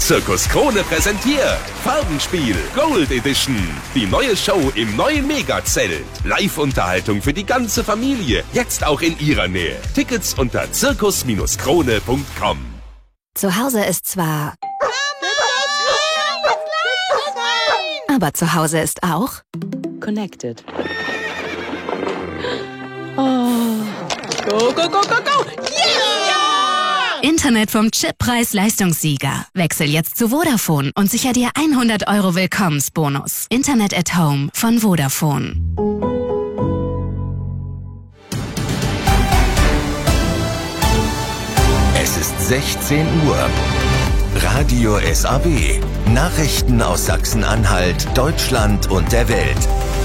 Zirkus Krone präsentiert Farbenspiel Gold Edition. Die neue Show im neuen Megazelt. Live-Unterhaltung für die ganze Familie. Jetzt auch in ihrer Nähe. Tickets unter zirkus-krone.com. Zu Hause ist zwar... Aber zu Hause ist auch... Connected. Oh. Go, go, go, go, go! Yeah! Internet vom Chip Preis-Leistungssieger. Wechsel jetzt zu Vodafone und sicher dir 100 € Willkommensbonus. Internet at Home von Vodafone. Es ist 16 Uhr. Radio SAW. Nachrichten aus Sachsen-Anhalt, Deutschland und der Welt.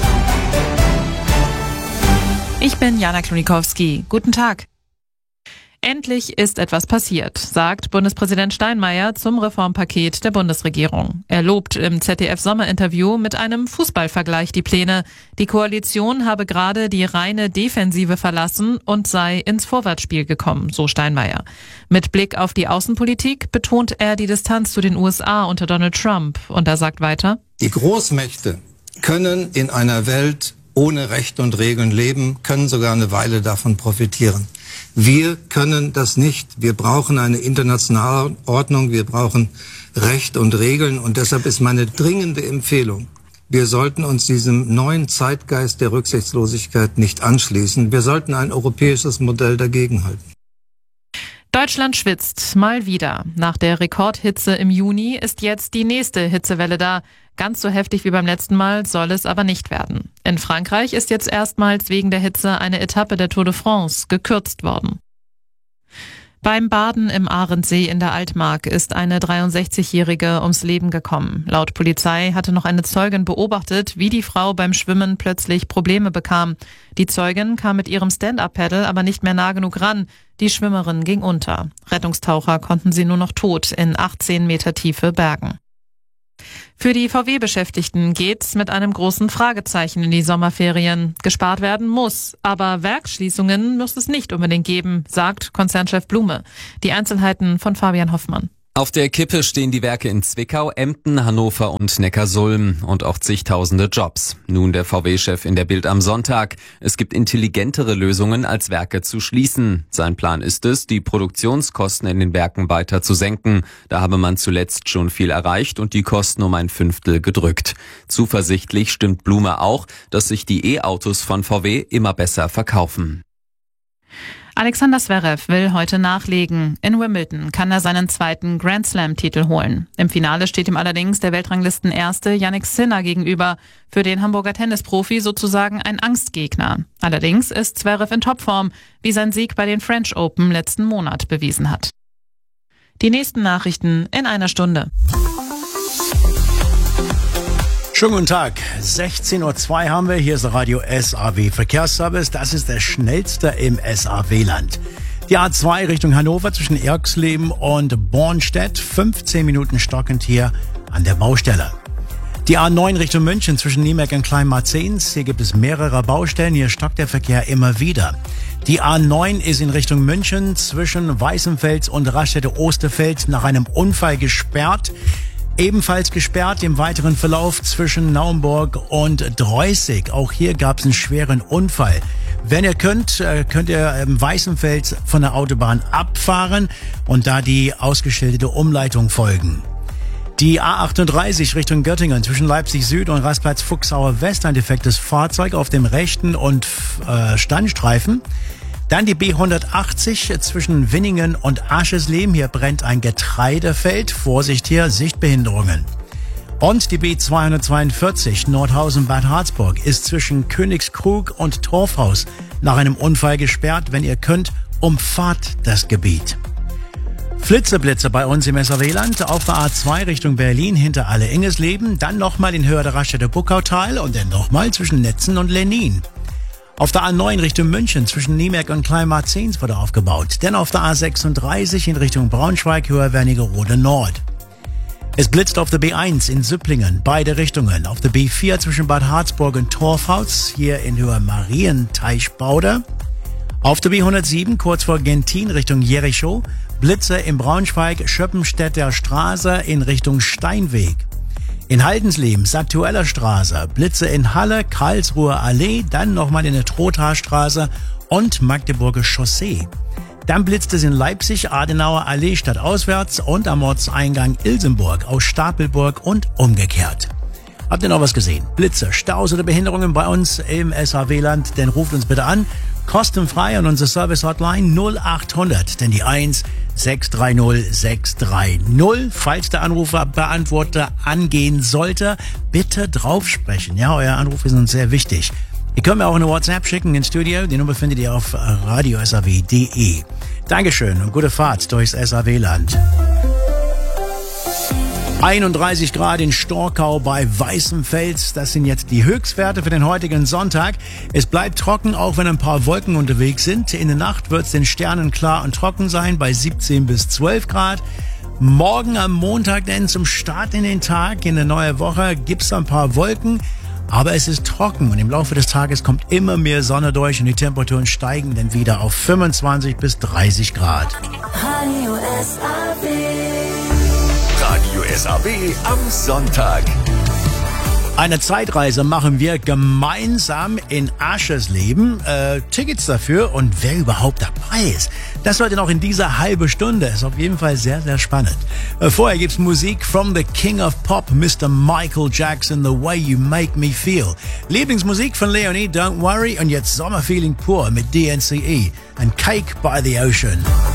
Ich bin Jana Klonikowski. Guten Tag. Endlich ist etwas passiert, sagt Bundespräsident Steinmeier zum Reformpaket der Bundesregierung. Er lobt im ZDF-Sommerinterview mit einem Fußballvergleich die Pläne. Die Koalition habe gerade die reine Defensive verlassen und sei ins Vorwärtsspiel gekommen, so Steinmeier. Mit Blick auf die Außenpolitik betont er die Distanz zu den USA unter Donald Trump. Und er sagt weiter: Die Großmächte können in einer Welt ohne Recht und Regeln leben, können sogar eine Weile davon profitieren. Wir können das nicht. Wir brauchen eine internationale Ordnung, wir brauchen Recht und Regeln und deshalb ist meine dringende Empfehlung, wir sollten uns diesem neuen Zeitgeist der Rücksichtslosigkeit nicht anschließen. Wir sollten ein europäisches Modell dagegenhalten. Deutschland schwitzt mal wieder. Nach der Rekordhitze im Juni ist jetzt die nächste Hitzewelle da. Ganz so heftig wie beim letzten Mal soll es aber nicht werden. In Frankreich ist jetzt erstmals wegen der Hitze eine Etappe der Tour de France gekürzt worden. Beim Baden im Arendsee in der Altmark ist eine 63-Jährige ums Leben gekommen. Laut Polizei hatte noch eine Zeugin beobachtet, wie die Frau beim Schwimmen plötzlich Probleme bekam. Die Zeugin kam mit ihrem Stand-Up-Paddle aber nicht mehr nah genug ran. Die Schwimmerin ging unter. Rettungstaucher konnten sie nur noch tot in 18 Meter Tiefe bergen. Für die VW-Beschäftigten geht's mit einem großen Fragezeichen in die Sommerferien. Gespart werden muss, aber Werksschließungen muss es nicht unbedingt geben, sagt Konzernchef Blume. Die Einzelheiten von Fabian Hoffmann. Auf der Kippe stehen die Werke in Zwickau, Emden, Hannover und Neckarsulm und auch zigtausende Jobs. Nun der VW-Chef in der Bild am Sonntag. Es gibt intelligentere Lösungen, als Werke zu schließen. Sein Plan ist es, die Produktionskosten in den Werken weiter zu senken. Da habe man zuletzt schon viel erreicht und die Kosten um 1/5 gedrückt. Zuversichtlich stimmt Blume auch, dass sich die E-Autos von VW immer besser verkaufen. Alexander Zverev will heute nachlegen. In Wimbledon kann er seinen zweiten Grand Slam-Titel holen. Im Finale steht ihm allerdings der Weltranglisten-Erste Jannik Sinner gegenüber. Für den Hamburger Tennisprofi sozusagen ein Angstgegner. Allerdings ist Zverev in Topform, wie sein Sieg bei den French Open letzten Monat bewiesen hat. Die nächsten Nachrichten in einer Stunde. Schönen guten Tag. 16:02 Uhr haben wir. Hier ist der Radio SAW Verkehrsservice. Das ist der schnellste im SAW-Land. Die A2 Richtung Hannover zwischen Erxleben und Bornstedt. 15 Minuten stockend hier an der Baustelle. Die A9 Richtung München zwischen Niemerk und Kleinmarzens. Hier gibt es mehrere Baustellen. Hier stockt der Verkehr immer wieder. Die A9 ist in Richtung München zwischen Weißenfels und Raststätte-Osterfeld nach einem Unfall gesperrt. Ebenfalls gesperrt im weiteren Verlauf zwischen Naumburg und Dreußig. Auch hier gab es einen schweren Unfall. Wenn ihr könnt ihr im Weißenfels von der Autobahn abfahren und da die ausgeschilderte Umleitung folgen. Die A38 Richtung Göttingen zwischen Leipzig Süd und Rastplatz Fuchsauer West, ein defektes Fahrzeug auf dem rechten und Standstreifen. Dann die B180 zwischen Winningen und Aschersleben. Hier brennt ein Getreidefeld. Vorsicht hier, Sichtbehinderungen. Und die B242 Nordhausen-Bad Harzburg ist zwischen Königskrug und Torfhaus nach einem Unfall gesperrt. Wenn ihr könnt, umfahrt das Gebiet. Flitzeblitze bei uns im SAW-Land auf der A2 Richtung Berlin hinter Alle-Ingesleben. Dann nochmal in Höhe der Raststätte Buckautal und dann nochmal zwischen Netzen und Lenin. Auf der A9 Richtung München zwischen Niemerk und Kleinmarzens wurde aufgebaut. Denn auf der A36 in Richtung Braunschweig, Höhe Wernigerode Nord. Es blitzt auf der B1 in Süpplingen, beide Richtungen. Auf der B4 zwischen Bad Harzburg und Torfhaus, hier in Höhe Marienteichbauder. Auf der B107 kurz vor Gentin Richtung Jericho, Blitze in Braunschweig, Schöppenstädter Straße in Richtung Steinweg. In Haldensleben, Aktueller Straße, Blitze in Halle, Karlsruher Allee, dann nochmal in der Trothaarstraße und Magdeburger Chaussee. Dann blitzt es in Leipzig, Adenauer Allee stadtauswärts und am Ortseingang Ilsenburg aus Stapelburg und umgekehrt. Habt ihr noch was gesehen? Blitze, Staus oder Behinderungen bei uns im SAW-Land? Dann ruft uns bitte an. Kostenfrei an unsere Service-Hotline 0800, denn die 1 630 630. Falls der Anruferbeantworter angehen sollte, bitte draufsprechen. Ja, euer Anruf ist uns sehr wichtig. Ihr könnt mir auch eine WhatsApp schicken ins Studio. Die Nummer findet ihr auf radiosaw.de. Dankeschön und gute Fahrt durchs SAW-Land. 31 Grad in Storkau bei Weißenfels. Das sind jetzt die Höchstwerte für den heutigen Sonntag. Es bleibt trocken, auch wenn ein paar Wolken unterwegs sind. In der Nacht wird es den Sternen klar und trocken sein bei 17 bis 12 Grad. Morgen am Montag denn zum Start in den Tag, in der neuen Woche, gibt's ein paar Wolken. Aber es ist trocken und im Laufe des Tages kommt immer mehr Sonne durch und die Temperaturen steigen dann wieder auf 25 bis 30 Grad. Radio SAW. Radio SAW am Sonntag. Eine Zeitreise machen wir gemeinsam in Aschersleben. Tickets dafür und wer überhaupt dabei ist, das heute noch in dieser halben Stunde. Ist auf jeden Fall sehr, sehr spannend. Vorher gibt's Musik from the King of Pop, Mr. Michael Jackson, The Way You Make Me Feel. Lieblingsmusik von Leonie, Don't Worry. Und jetzt Sommerfeeling pur mit DNCE and Cake by the Ocean.